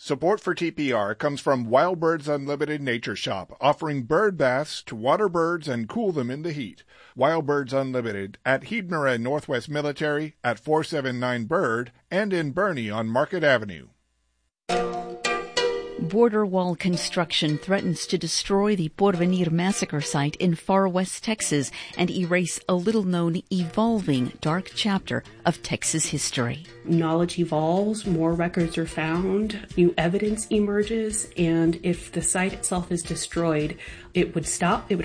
Support for TPR comes from Wild Birds Unlimited Nature Shop, offering bird baths to water birds and cool them in the heat. Wild Birds Unlimited at Heedmer and Northwest Military, at 479 Bird, and in Bernie on Market Avenue. Border wall construction threatens to destroy the Porvenir massacre site in far west Texas and erase a little-known, evolving dark chapter of Texas history. Knowledge evolves, more records are found, new evidence emerges, and if the site itself is destroyed, it would